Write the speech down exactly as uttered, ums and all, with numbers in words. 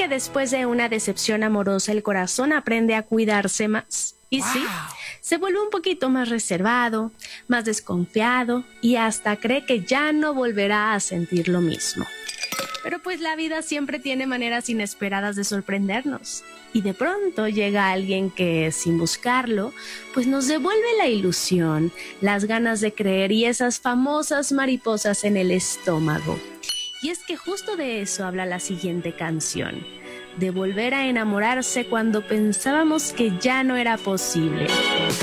que después de una decepción amorosa el corazón aprende a cuidarse más. Y wow. sí, se vuelve un poquito más reservado, más desconfiado y hasta cree que ya no volverá a sentir lo mismo. Pero pues la vida siempre tiene maneras inesperadas de sorprendernos. Y de pronto llega alguien que, sin buscarlo, pues nos devuelve la ilusión, las ganas de creer y esas famosas mariposas en el estómago. Y es que justo de eso habla la siguiente canción, de volver a enamorarse cuando pensábamos que ya no era posible.